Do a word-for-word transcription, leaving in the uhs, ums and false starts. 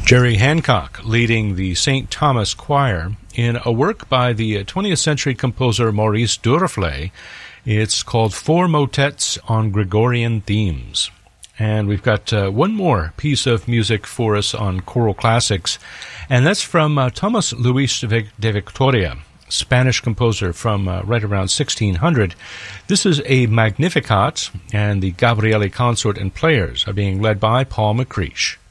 Jerry Hancock leading the Saint Thomas Choir in a work by the twentieth century composer Maurice Duruflé. It's called Four Motets on Gregorian Themes. And we've got uh, one more piece of music for us on Choral Classics, and that's from uh, Thomas Luis de Victoria, Spanish composer from uh, right around sixteen hundred. This is a Magnificat, and the Gabrieli Consort and players are being led by Paul McCreesh.